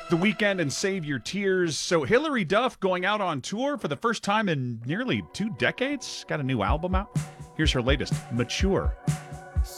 The Weekend and Save Your Tears. So Hillary Duff going out on tour for the first time in nearly 2 decades. Got a new album out. Here's her latest, Mature.